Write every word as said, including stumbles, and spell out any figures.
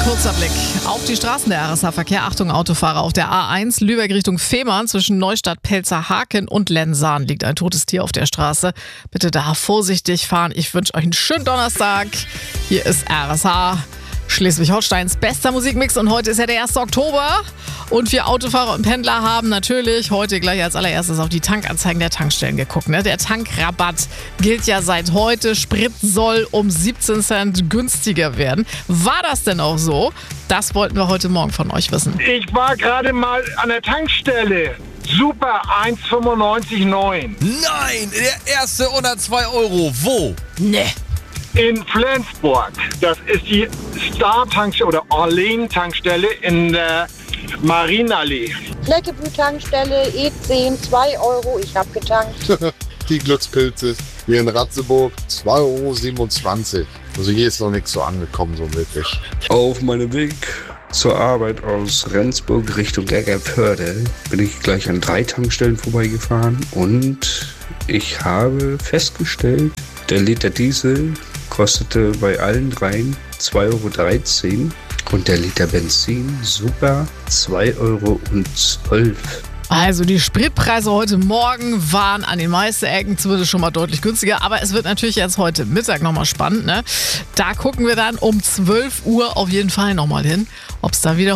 Kurzer Blick auf die Straßen der R S H-Verkehr. Achtung, Autofahrer auf der A eins, Lübeck Richtung Fehmarn zwischen Neustadt, Pelzerhaken und Lensahn liegt ein totes Tier auf der Straße. Bitte da vorsichtig fahren. Ich wünsche euch einen schönen Donnerstag. Hier ist R S H, Schleswig-Holsteins bester Musikmix und heute ist ja der erste Oktober. Und wir Autofahrer und Pendler haben natürlich heute gleich als allererstes auf die Tankanzeigen der Tankstellen geguckt. Ne? Der Tankrabatt gilt ja seit heute. Sprit soll um siebzehn Cent günstiger werden. War das denn auch so? Das wollten wir heute Morgen von euch wissen. Ich war gerade mal an der Tankstelle. Super, eins fünfundneunzig neun. Nein, der erste unter zwei Euro. Wo? Ne. In Flensburg. Das ist die Star-Tankstelle oder Orlen-Tankstelle in der Marienallee. Fleckebühl-Tankstelle, E zehn, zwei Euro, ich hab getankt. Die Glückspilze hier in Ratzeburg, zwei Euro siebenundzwanzig. Also hier ist noch nichts so angekommen, so wirklich. Auf meinem Weg zur Arbeit aus Rendsburg Richtung Eggerpörde bin ich gleich an drei Tankstellen vorbeigefahren und ich habe festgestellt, der Liter Diesel kostete bei allen dreien zwei Euro dreizehn und der Liter Benzin super zwei Euro zwölf. Also die Spritpreise heute Morgen waren an den meisten Ecken zumindest schon mal deutlich günstiger. Aber es wird natürlich jetzt heute Mittag nochmal spannend. Ne? Da gucken wir dann um zwölf Uhr auf jeden Fall nochmal hin, ob es da wieder